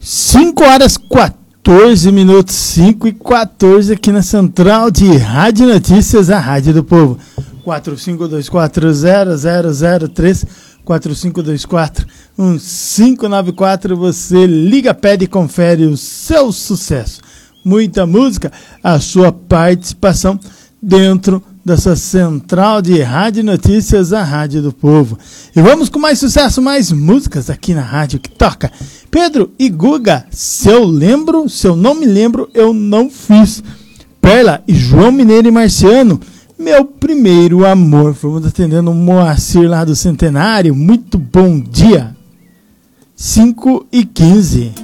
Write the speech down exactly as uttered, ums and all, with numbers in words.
cinco horas quatorze minutos, cinco e quatorze aqui na Central de Rádio Notícias, a Rádio do Povo. quatro cinco dois quatro zero zero zero três, quatro cinco dois quatro um cinco nove quatro. Você liga, pede e confere o seu sucesso. Muita música, a sua participação dentro dessa Central de Rádio Notícias, a Rádio do Povo. E vamos com mais sucesso, mais músicas aqui na rádio que toca. Pedro e Guga, se eu lembro, se eu não me lembro, eu não fiz. Perla e João Mineiro e Marciano, meu primeiro amor. Vamos atendendo o Moacir lá do Centenário. Muito bom dia. cinco e quinze.